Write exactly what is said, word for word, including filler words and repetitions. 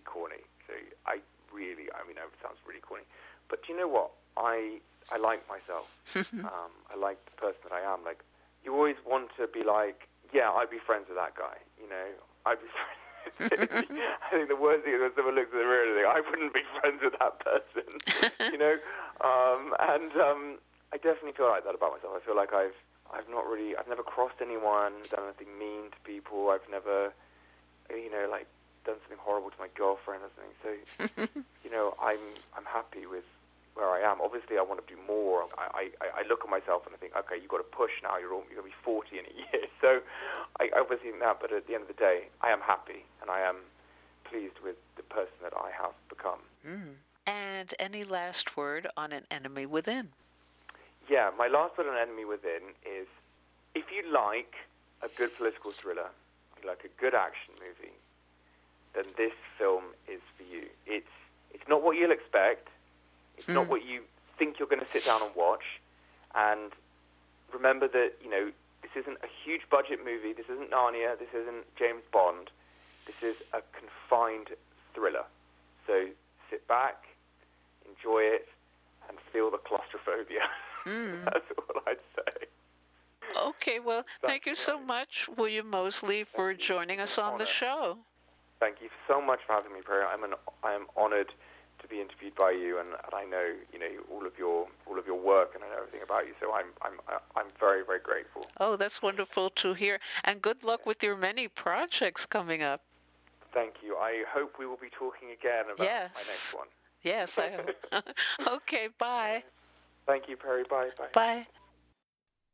really corny. So I really, I mean, it sounds really corny. But do you know what? I I like myself. um, I like the person that I am. Like, you always want to be like, yeah, I'd be friends with that guy. You know, I'd be friends. I think the worst thing is when someone looks in the mirror and they think, I wouldn't be friends with that person. You know, um, and um, I definitely feel like that about myself. I feel like I've I've not really, I've never crossed anyone, done anything mean to people. I've never, you know, like done something horrible to my girlfriend or something. So, you know, I'm I'm happy with where I am. Obviously, I want to do more. I, I, I look at myself and I think, okay, you've got to push now. You're all, you're going to be forty in a year. So I, I obviously think that, but at the end of the day, I am happy and I am pleased with the person that I have become. Mm. And any last word on An Enemy Within? Yeah, my last word on Enemy Within is, if you like a good political thriller, you like a good action movie, then this film is for you. It's it's not what you'll expect. It's mm. not what you think you're going to sit down and watch. And remember that, you know, this isn't a huge budget movie. This isn't Narnia. This isn't James Bond. This is a confined thriller. So sit back, enjoy it, and feel the claustrophobia. Mm. That's what I'd say. Okay, well, That's thank you so right. much, William Moseley, for thank joining us on honor. the show. Thank you so much for having me, Perry. I'm an I am honored to be interviewed by you, and, and I know you know all of your all of your work, and I know everything about you. So I'm I'm I'm very very grateful. Oh, that's wonderful to hear, and good luck with your many projects coming up. Thank you. I hope we will be talking again about yes. my next one. Yes, I hope. Okay, bye. Thank you, Perry. Bye. Bye. Bye.